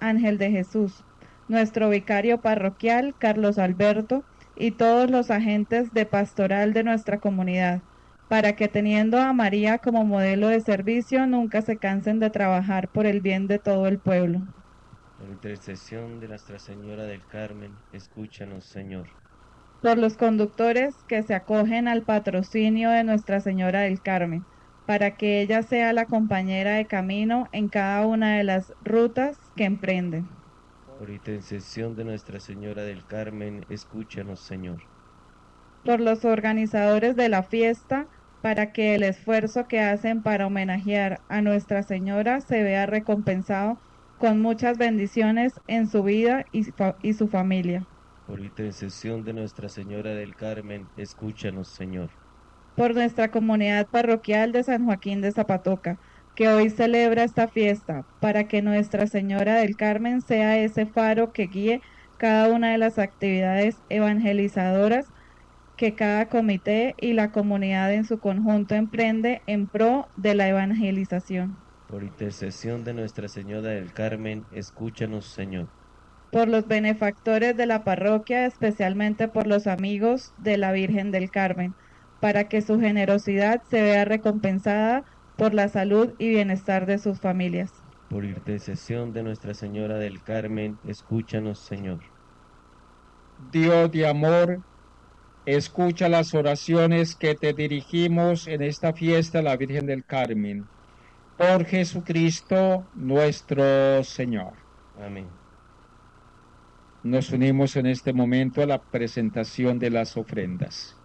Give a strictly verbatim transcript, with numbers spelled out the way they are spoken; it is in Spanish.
Ángel de Jesús, nuestro vicario parroquial, Carlos Alberto, y todos los agentes de pastoral de nuestra comunidad, para que teniendo a María como modelo de servicio, nunca se cansen de trabajar por el bien de todo el pueblo. Por intercesión de Nuestra Señora del Carmen, escúchanos, Señor. Por los conductores que se acogen al patrocinio de Nuestra Señora del Carmen, para que ella sea la compañera de camino en cada una de las rutas que emprenden. Por intercesión de Nuestra Señora del Carmen, escúchanos, Señor. Por los organizadores de la fiesta, para que el esfuerzo que hacen para homenajear a Nuestra Señora se vea recompensado con muchas bendiciones en su vida y, fa- y su familia. Por intercesión de Nuestra Señora del Carmen, escúchanos, Señor. Por nuestra comunidad parroquial de San Joaquín de Zapatoca, que hoy celebra esta fiesta, para que Nuestra Señora del Carmen sea ese faro que guíe cada una de las actividades evangelizadoras que cada comité y la comunidad en su conjunto emprende en pro de la evangelización. Por intercesión de Nuestra Señora del Carmen, escúchanos, Señor. Por los benefactores de la parroquia, especialmente por los amigos de la Virgen del Carmen, para que su generosidad se vea recompensada por la salud y bienestar de sus familias. Por intercesión de Nuestra Señora del Carmen, escúchanos, Señor. Dios de amor, escucha las oraciones que te dirigimos en esta fiesta a la Virgen del Carmen. Por Jesucristo nuestro Señor. Amén. Nos unimos en este momento a la presentación de las ofrendas.